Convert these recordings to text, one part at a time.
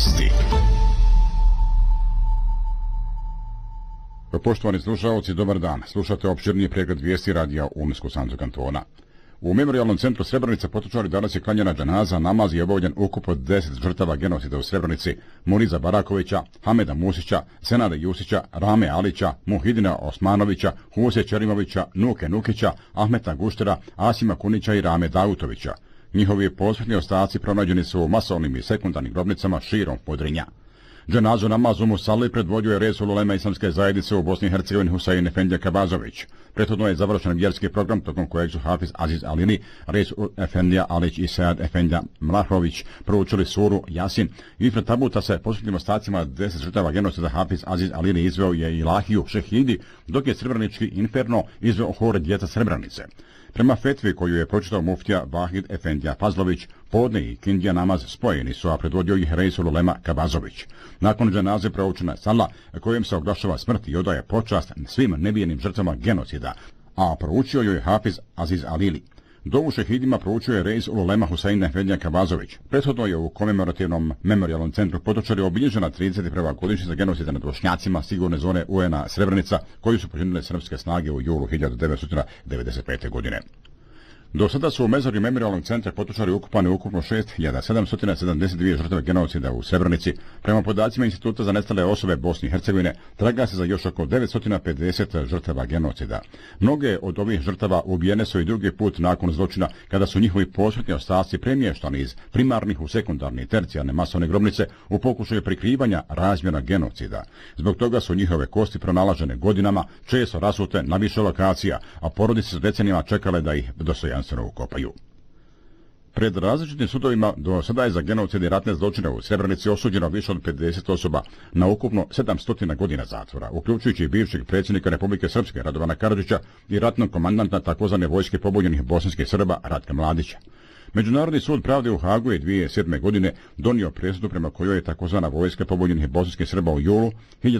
vijesti. Poštovani slušalci, dobar dan. Slušate opširniji pregled vijesti radija Unsko-Sanskog kantona. U Memorijalnom centru Srebrenica Potočari danas je klanjena dženaza, namaz i obavljen ukup od 10 žrtava genocida u Srebrenici: Muriza Barakovića, Hameda Musića, Senada Jusića, Rame Alića, Muhidina Osmanovića, Huse Čerimovića, Nuke Nukića, Ahmeta Guštera, Asima Kunića i Rame Dautovića. Njihovi posmrtni ostaci pronađeni su u masovnim i sekundarnim grobnicama širom Podrinja. Dženazu namazu Musali predvodio je Resul uleme islamske zajednice u Bosni i Hercegovini Husein Efendija Kabazović. Prethodno je završen vjerski program tokom kojeg su Hafiz Aziz Alini, Resul Efendija Alić i Sead Efendija Mlahović proučili suru Jasin. Ispred tabuta se posmrtnim ostacima 10 žrtava genocida Hafiz Aziz Alini izveo je Ilahiju Šehidi, dok je Srebrenički Inferno izveo hor djeca Srebrenice. Prema fetvi koju je pročitao muftija Vahid Efendija Fazlović, podne i kindija namaz spojeni su, a predvodio ih Resul ulema Kabazović. Nakon dženaze proučena sala kojom se oglašava smrt i odaje počast svim nevijenim žrtvama genocida, a proučio joj Hafiz Aziz Alili. Dovu šehidima proučio je Resul ulema Husein Efendija Kabazović. Prethodno je u komemorativnom memorijalnom centru Potočari obilježena 31. godišnjica genocida nad Bošnjacima sigurne zone UN-a Srebrenica, koju su počinile srpske snage u julu 1995. godine. Do sada su u mezarju memorijalnog centra Potočari ukupane ukupno 6.772 žrtve genocida u Srebrenici. Prema podacima Instituta za nestale osobe Bosne i Hercegovine, traga se za još oko 950 žrtava genocida. Mnoge od ovih žrtava ubijene su i drugi put nakon zločina, kada su njihovi posmrtni ostaci premještani iz primarnih u sekundarne i tercijarne masovne grobnice u pokušaju prikrivanja razmjera genocida. Zbog toga su njihove kosti pronalažene godinama, često rasute na više lokacija, a porodice su decenijama čekale da ih dostojanstveno ukopaju. Pred različitim sudovima do sada je za genocid i ratne zločine u Srebrenici osuđeno više od 50 osoba na ukupno 700 godina zatvora, uključujući bivšeg predsjednika Republike Srpske Radovana Karadžića i ratnog komandanta takozvane vojske pobunjenih bosanskih Srba Ratka Mladića. Međunarodni sud pravde u Hagu je 2007. godine donio presudu prema kojoj je takozvana vojska pobunjenih bosanskih Srba u julu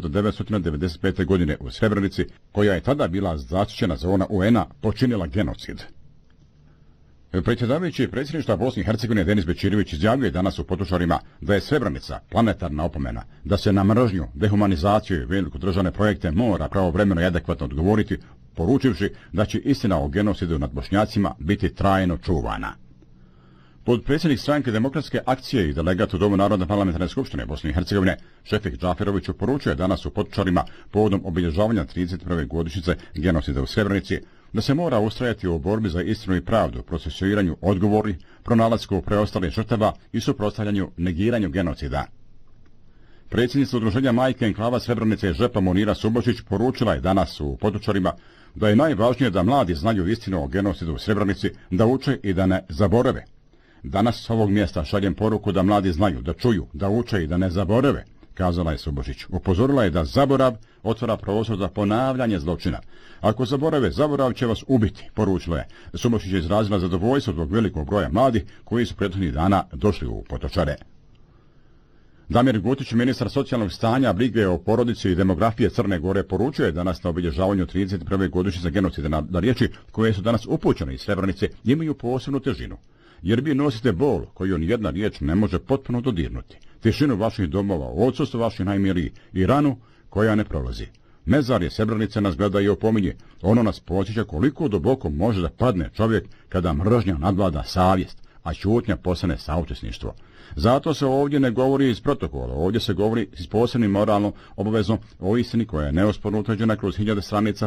1995. godine u Srebrenici, koja je tada bila zaštićena zona UN-a, počinila genocid. Predsjedavajući predsjedništva Bosne i Hercegovine Denis Bećirović izjavljuje danas u Potočarima da je Srebrenica planetarna opomena, da se na mržnju, dehumanizaciju i veliko-državne projekte mora pravovremeno i adekvatno odgovoriti, poručivši da će istina o genocidu nad Bošnjacima biti trajno čuvana. Podpredsjednik stranke Demokratske akcije i delegat u Domu Narodne parlamentarne skupštine Bosne i Hercegovine Šefik Džaferović poručuje danas u Potočarima povodom obilježavanja 31. godišnjice genocida u Srebrenici da se mora ustrajati u borbi za istinu i pravdu, procesuiranju odgovornih, pronalasku preostalih žrtava i suprotstavljanju negiranju genocida. Predsjednica Udruženja Majke enklava Srebrenice Žepa Munira Subošić poručila je danas u Potočarima da je najvažnije da mladi znaju istinu o genocidu u Srebrenici, da uče i da ne zaborave. Danas s ovog mjesta šaljem poruku da mladi znaju, da čuju, da uče i da ne zaborave, kazala je Subošić. Upozorila je da zaborav otvara prostor za ponavljanje zločina. Ako zaborave, zaborav će vas ubiti, poručila je. Subošić je izrazila zadovoljstvo zbog velikog broja mladih koji su prethodnih dana došli u Potočare. Damir Gutić, ministar socijalnog stanja, brige o porodici i demografije Crne Gore, poručuje danas na obilježavanju 31. godišnjice genocida da riječi koje su danas upućene iz Srebrenice imaju posebnu težinu. Jer vi nosite bol koju nijedna riječ ne može potpuno dodirnuti, tišinu vaših domova, odsustvo vaših najmilijih i ranu koja ne prolazi. Mezar je Srebrenice nas gleda i opominje, ono nas podsjeća koliko duboko može da padne čovjek kada mržnja nadvlada savjest, a ćutnja postane saučesništvo. Zato se ovdje ne govori iz protokola, ovdje se govori iz posebnim moralno obavezom o istini koja je neosporno utvrđena kroz 1000 stranica